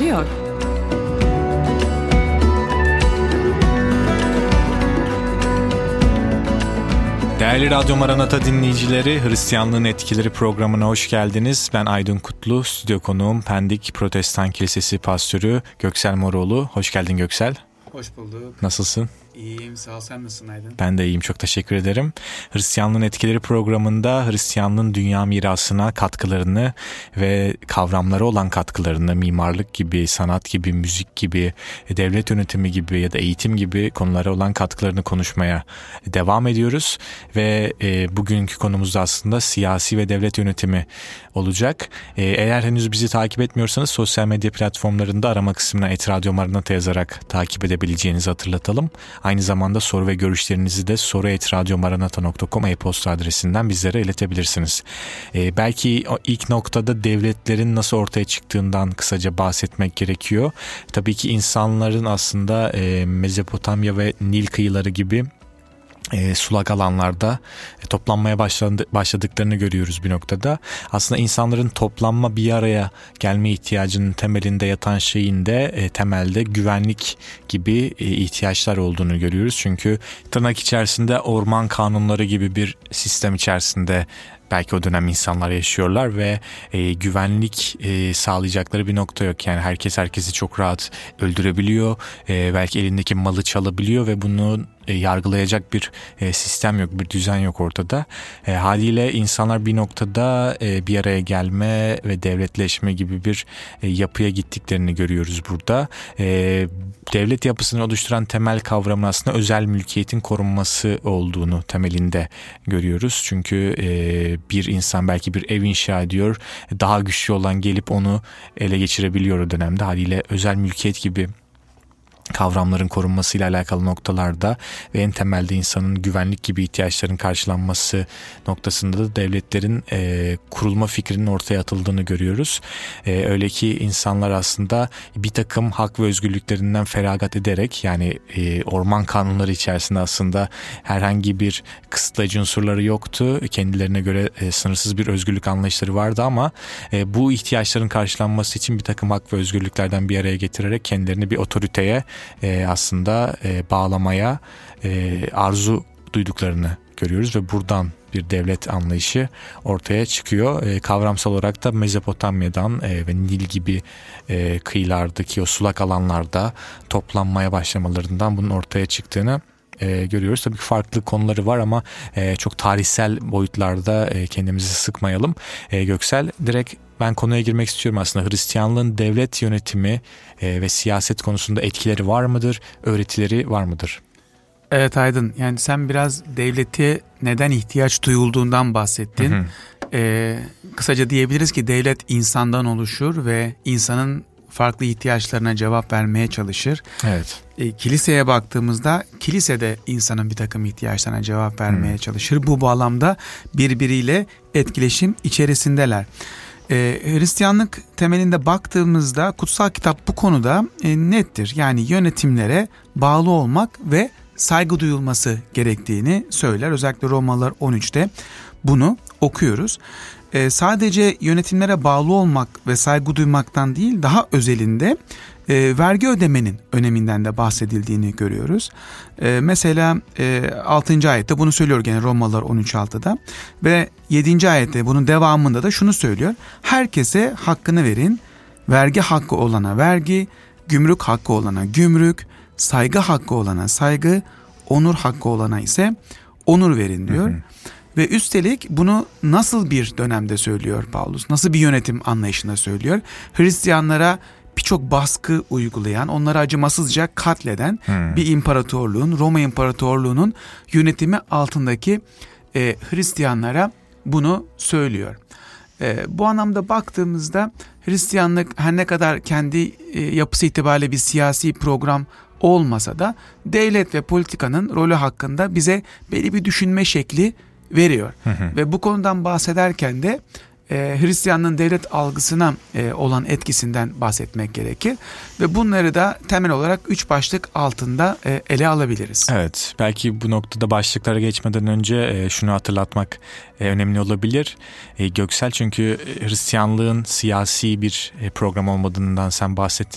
başlıyor. Değerli Radyo Maranata dinleyicileri, Hristiyanlığın Etkileri programına hoş geldiniz. Ben Aydın Kutlu, stüdyo konuğum Pendik Protestan Kilisesi Pastörü Göksel Moroğlu. Hoş geldin Göksel. Hoş bulduk. Nasılsın? İyiyim, sağ ol. Sen nasılsın Aydın? Ben de iyiyim, çok teşekkür ederim. Hristiyanlığın Etkileri programında Hristiyanlığın dünya mirasına katkılarını ve kavramları olan katkılarını, mimarlık gibi, sanat gibi, müzik gibi, devlet yönetimi gibi ya da eğitim gibi konulara olan katkılarını konuşmaya devam ediyoruz. Ve bugünkü konumuz da aslında siyasi ve devlet yönetimi olacak. Eğer henüz bizi takip etmiyorsanız sosyal medya platformlarında arama kısmına @Radio Maranata yazarak takip edebileceğinizi hatırlatalım. Aynı zamanda soru ve görüşlerinizi de soru@radiomaranata.com e-posta adresinden bizlere iletebilirsiniz. Belki ilk noktada devletlerin nasıl ortaya çıktığından kısaca bahsetmek gerekiyor. Tabii ki insanların aslında Mezopotamya ve Nil kıyıları gibi sulak alanlarda toplanmaya başladıklarını görüyoruz bir noktada. Aslında insanların toplanma, bir araya gelme ihtiyacının temelinde yatan şeyin de temelde güvenlik gibi ihtiyaçlar olduğunu görüyoruz. Çünkü tırnak içerisinde orman kanunları gibi bir sistem içerisinde belki o dönem insanlar yaşıyorlar ve güvenlik sağlayacakları bir nokta yok. Yani herkes herkesi çok rahat öldürebiliyor. Belki elindeki malı çalabiliyor ve bunu yargılayacak bir sistem yok, bir düzen yok ortada. Haliyle insanlar bir noktada bir araya gelme ve devletleşme gibi bir yapıya gittiklerini görüyoruz burada. Devlet yapısını oluşturan temel kavramın aslında özel mülkiyetin korunması olduğunu temelinde görüyoruz. Çünkü bir insan belki bir ev inşa ediyor, daha güçlü olan gelip onu ele geçirebiliyor o dönemde. Haliyle özel mülkiyet gibi kavramların korunmasıyla alakalı noktalarda ve en temelde insanın güvenlik gibi ihtiyaçların karşılanması noktasında da devletlerin kurulma fikrinin ortaya atıldığını görüyoruz. Öyle ki insanlar aslında bir takım hak ve özgürlüklerinden feragat ederek, yani orman kanunları içerisinde aslında herhangi bir kısıtlayıcı unsurları yoktu. Kendilerine göre sınırsız bir özgürlük anlayışları vardı ama bu ihtiyaçların karşılanması için bir takım hak ve özgürlüklerden bir araya getirerek kendilerini bir otoriteye aslında bağlamaya arzu duyduklarını görüyoruz ve buradan bir devlet anlayışı ortaya çıkıyor. Kavramsal olarak da Mezopotamya'dan ve Nil gibi kıyılardaki o sulak alanlarda toplanmaya başlamalarından bunun ortaya çıktığını görüyoruz. Tabii ki farklı konuları var ama çok tarihsel boyutlarda kendimizi sıkmayalım. Göksel, direkt ben konuya girmek istiyorum aslında. Hristiyanlığın devlet yönetimi ve siyaset konusunda etkileri var mıdır? Öğretileri var mıdır? Evet Aydın, yani sen biraz devlete neden ihtiyaç duyulduğundan bahsettin. Kısaca diyebiliriz ki devlet insandan oluşur ve insanın farklı ihtiyaçlarına cevap vermeye çalışır. Evet. Kiliseye baktığımızda kilise de insanın bir takım ihtiyaçlarına cevap vermeye çalışır. Bu bağlamda birbiriyle etkileşim içerisindeler. Hristiyanlık temelinde baktığımızda kutsal kitap bu konuda nettir. Yani yönetimlere bağlı olmak ve saygı duyulması gerektiğini söyler. Özellikle Romalılar 13'te bunu okuyoruz. Sadece yönetimlere bağlı olmak ve saygı duymaktan değil, daha özelinde vergi ödemenin öneminden de bahsedildiğini görüyoruz. Mesela 6. ayette bunu söylüyor gene Romalılar 13.6'da ve 7. ayette bunun devamında da şunu söylüyor. Herkese hakkını verin, vergi hakkı olana vergi, gümrük hakkı olana gümrük, saygı hakkı olana saygı, onur hakkı olana ise onur verin diyor. Ve üstelik bunu nasıl bir dönemde söylüyor Paulus? Nasıl bir yönetim anlayışında söylüyor? Hristiyanlara birçok baskı uygulayan, onları acımasızca katleden bir imparatorluğun, Roma İmparatorluğu'nun yönetimi altındaki Hristiyanlara bunu söylüyor. Bu anlamda baktığımızda Hristiyanlık her ne kadar kendi yapısı itibariyle bir siyasi program olmasa da devlet ve politikanın rolü hakkında bize belli bir düşünme şekli veriyor. Ve bu konudan bahsederken de Hristiyanlığın devlet algısına olan etkisinden bahsetmek gerekir. Ve bunları da temel olarak 3 başlık altında ele alabiliriz. Evet, belki bu noktada başlıklara geçmeden önce şunu hatırlatmak önemli olabilir. Göksel, çünkü Hristiyanlığın siyasi bir program olmadığından sen bahsettin